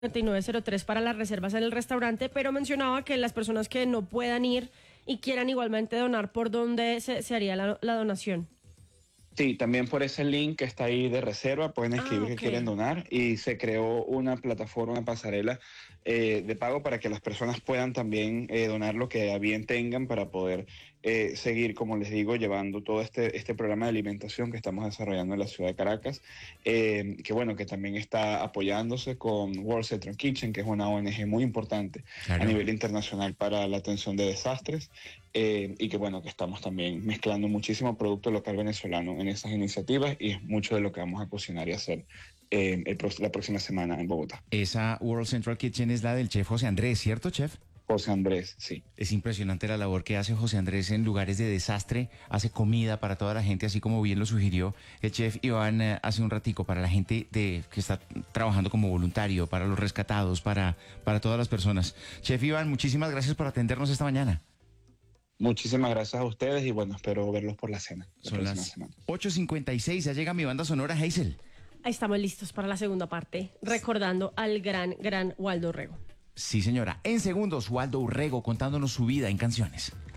9903 para las reservas en el restaurante, pero mencionaba que las personas que no puedan ir y quieran igualmente donar, ¿por dónde se haría la donación? Sí, también por ese link que está ahí de reserva pueden escribir que Ok. quieren donar y se creó una plataforma, una pasarela de pago para que las personas puedan también donar lo que a bien tengan para poder seguir, como les digo, llevando todo este programa de alimentación que estamos desarrollando en la ciudad de Caracas, que bueno, que también está apoyándose con World Central Kitchen, que es una ONG muy importante a Claro. nivel internacional para la atención de desastres. Y que bueno, que estamos también mezclando muchísimo producto local venezolano en esas iniciativas y es mucho de lo que vamos a cocinar y hacer la próxima semana en Bogotá. Esa World Central Kitchen es la del chef José Andrés, ¿cierto, chef? José Andrés, sí. Es impresionante la labor que hace José Andrés en lugares de desastre, hace comida para toda la gente, así como bien lo sugirió el chef Iván hace un ratico, para la gente que está trabajando como voluntario, para los rescatados, para todas las personas. Chef Iván, muchísimas gracias por atendernos esta mañana. Muchísimas gracias a ustedes y bueno, espero verlos por la cena. Son las 8:56, ya llega mi banda sonora, Hazel. Ahí estamos listos para la segunda parte, recordando al gran Waldo Urrego. Sí, señora. En segundos, Waldo Urrego contándonos su vida en canciones.